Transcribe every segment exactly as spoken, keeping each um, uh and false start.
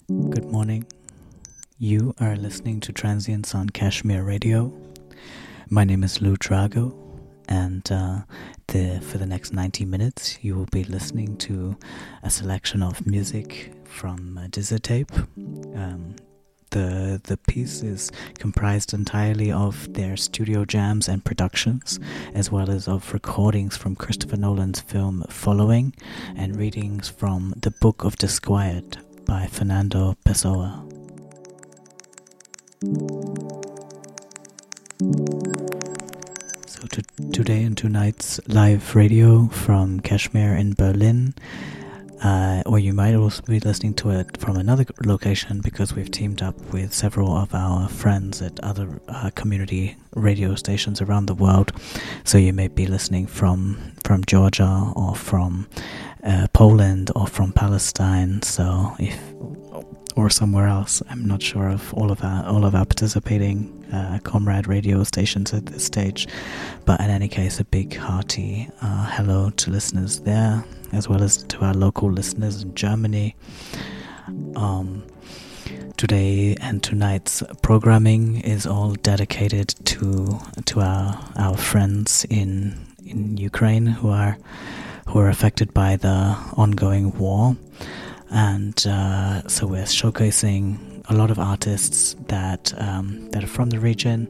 Good morning. You are listening to Transients on Kashmir Radio. My name is Lou Drago, and uh, the, for the next ninety minutes you will be listening to a selection of music from uh, Dizatape. Um, the, the piece is comprised entirely of their studio jams and productions, as well as of recordings from Christopher Nolan's film Following, and readings from The Book of Disquiet by Fernando Pessoa. So to, today and tonight's live radio from Kashmir in Berlin, uh, or you might also be listening to it from another location because we've teamed up with several of our friends at other uh, community radio stations around the world. So you may be listening from from Georgia or from uh, Poland or from Palestine. So if or somewhere else. I'm not sure of all of our all of our participating uh, comrade radio stations at this stage, but in any case, a big hearty uh, hello to listeners there, as well as to our local listeners in Germany. Um, today and tonight's programming is all dedicated to to our our friends in in Ukraine who are who are affected by the ongoing war. And uh, so we're showcasing a lot of artists that um, that are from the region.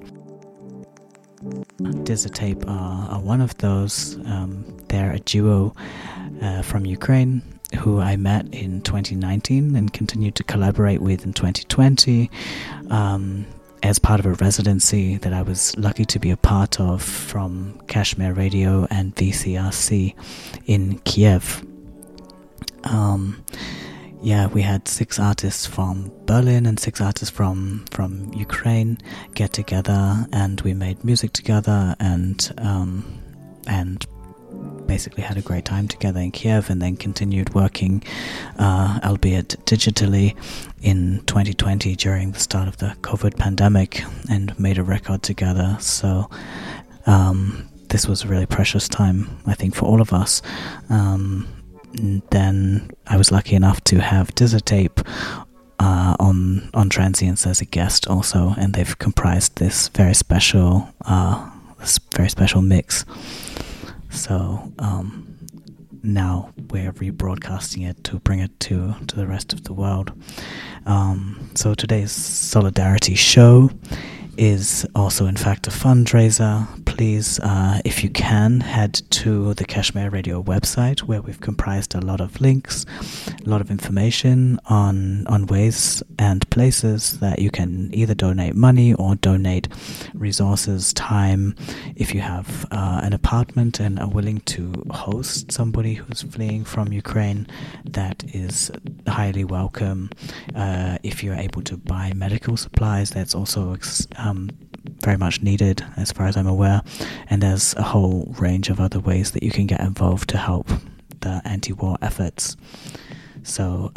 Dizatape are, are one of those. Um, they're a duo uh, from Ukraine who I met in twenty nineteen and continued to collaborate with in twenty twenty um, as part of a residency that I was lucky to be a part of from Kashmir Radio and V C R C in Kiev. Um, yeah, we had six artists from Berlin and six artists from, from Ukraine get together, and we made music together and um, and basically had a great time together in Kiev, and then continued working, uh, albeit digitally, in twenty twenty during the start of the COVID pandemic, and made a record together. So um, this was a really precious time, I think, for all of us. Um, Then I was lucky enough to have Dizatape uh, on on Transients as a guest also, and they've comprised this very special uh, this very special mix. So um, now we're rebroadcasting it to bring it to, to the rest of the world. Um, so today's Solidarity show is also in fact a fundraiser. Please, uh, if you can, head to the Kashmir Radio website, where we've comprised a lot of links, a lot of information on on ways and places that you can either donate money or donate resources, time. If you have uh, an apartment and are willing to host somebody who's fleeing from Ukraine, that is highly welcome. Uh, if you're able to buy medical supplies, that's also ex- um, very much needed, as far as I'm aware. And there's a whole range of other ways that you can get involved to help the anti-war efforts. So